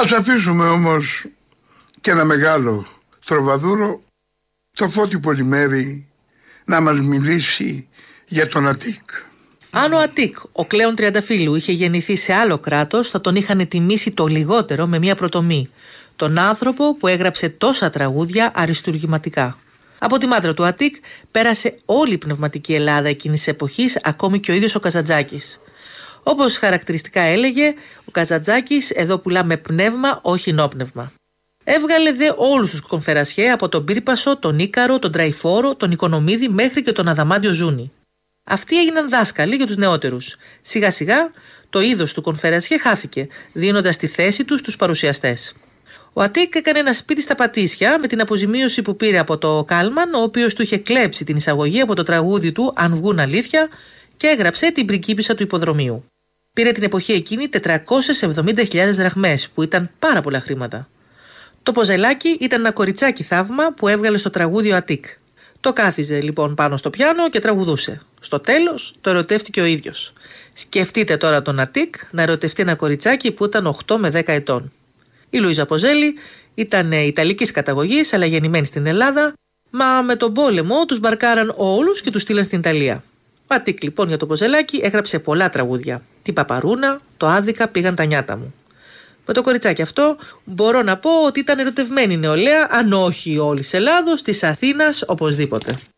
Ας αφήσουμε όμως και ένα μεγάλο τροβαδούρο, το Φώτη Πολυμέρη, να μας μιλήσει για τον Αττικ. Αν ο Αττικ, ο Κλέον Τριανταφύλου, είχε γεννηθεί σε άλλο κράτος, θα τον είχαν τιμήσει το λιγότερο με μία προτομή. Τον άνθρωπο που έγραψε τόσα τραγούδια αριστουργηματικά. Από τη μάντρα του Αττικ πέρασε όλη η πνευματική Ελλάδα εκείνης της εποχής, ακόμη και ο ίδιος ο Καζαντζάκης. Όπως χαρακτηριστικά έλεγε, ο Καζαντζάκης εδώ πουλάμε πνεύμα, όχι νόπνευμα. Έβγαλε δε όλους τους κονφερασιέ, από τον Πύρπασο, τον Ίκαρο, τον Τραϊφόρο, τον Οικονομίδη μέχρι και τον Αδαμάντιο Ζούνη. Αυτοί έγιναν δάσκαλοι για τους νεότερους. Σιγά σιγά το είδος του κονφερασιέ χάθηκε, δίνοντας τη θέση τους στους παρουσιαστές. Ο Αττικ έκανε ένα σπίτι στα Πατήσια με την αποζημίωση που πήρε από το Κάλμαν, ο οποίος του είχε κλέψει την εισαγωγή από το τραγούδι του «Αν βγουν αλήθεια» και έγραψε την πριγκίπισσα του υποδρομίου. Πήρε την εποχή εκείνη 470.000 δραχμές, που ήταν πάρα πολλά χρήματα. Το ποζελάκι ήταν ένα κοριτσάκι θαύμα που έβγαλε στο τραγούδι ο Αττικ. Το κάθιζε λοιπόν πάνω στο πιάνο και τραγουδούσε. Στο τέλος το ερωτεύτηκε ο ίδιος. Σκεφτείτε τώρα τον Αττικ να ερωτευτεί ένα κοριτσάκι που ήταν 8 με 10 ετών. Η Λουίζα Ποζέλη ήταν Ιταλικής καταγωγής, αλλά γεννημένη στην Ελλάδα, μα με τον πόλεμο τους μπαρκάραν όλους και τους στείλαν στην Ιταλία. Ο Αττικ λοιπόν για το ποζελάκι έγραψε πολλά τραγούδια. Την Παπαρούνα, το Άδικα πήγαν τα νιάτα μου. Με το κοριτσάκι αυτό μπορώ να πω ότι ήταν ερωτευμένη νεολαία, αν όχι όλης Ελλάδος, της Αθήνας οπωσδήποτε.